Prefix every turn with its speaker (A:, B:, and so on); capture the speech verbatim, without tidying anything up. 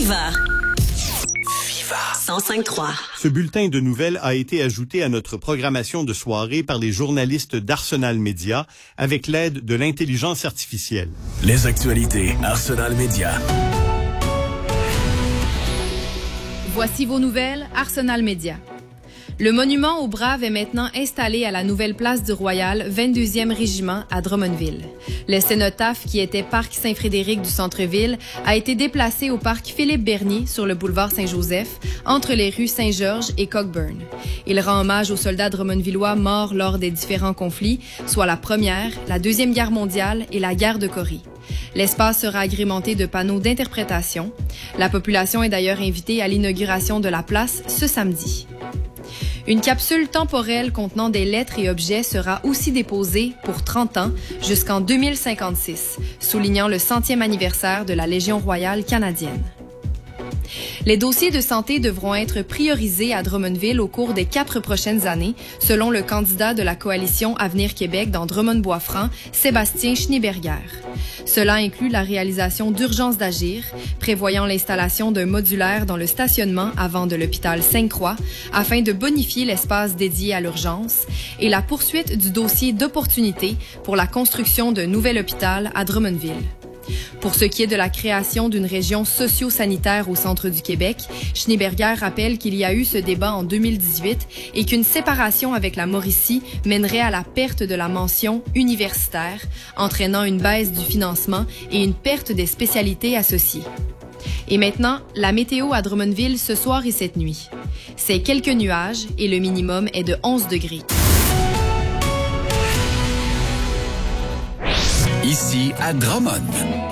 A: Viva! Viva! cent cinq virgule trois.
B: Ce bulletin de nouvelles a été ajouté à notre programmation de soirée par les journalistes d'Arsenal Média avec l'aide de l'intelligence artificielle.
C: Les actualités Arsenal Média.
D: Voici vos nouvelles Arsenal Média. Le monument aux Braves est maintenant installé à la nouvelle place du Royal, vingt-deuxième Régiment à Drummondville. Le cénotaphe, qui était parc Saint-Frédéric du centre-ville, a été déplacé au parc Philippe-Bernier sur le boulevard Saint-Joseph, entre les rues Saint-Georges et Cockburn. Il rend hommage aux soldats drummondvillois morts lors des différents conflits, soit la Première, la Deuxième Guerre mondiale et la guerre de Corée. L'espace sera agrémenté de panneaux d'interprétation. La population est d'ailleurs invitée à l'inauguration de la place ce samedi. Une capsule temporelle contenant des lettres et objets sera aussi déposée pour trente ans jusqu'en deux mille cinquante-six, soulignant le centième anniversaire de la Légion royale canadienne. Les dossiers de santé devront être priorisés à Drummondville au cours des quatre prochaines années, selon le candidat de la coalition Avenir Québec dans Drummond-Bois-Franc, Sébastien Schneeberger. Cela inclut la réalisation d'urgence d'agir, prévoyant l'installation d'un modulaire dans le stationnement avant de l'hôpital Sainte-Croix, afin de bonifier l'espace dédié à l'urgence, et la poursuite du dossier d'opportunité pour la construction d'un nouvel hôpital à Drummondville. Pour ce qui est de la création d'une région socio-sanitaire au centre du Québec, Schneeberger rappelle qu'il y a eu ce débat en deux mille dix-huit et qu'une séparation avec la Mauricie mènerait à la perte de la mention universitaire, entraînant une baisse du financement et une perte des spécialités associées. Et maintenant, la météo à Drummondville ce soir et cette nuit. C'est quelques nuages et le minimum est de onze degrés.
C: Ici à Drummond.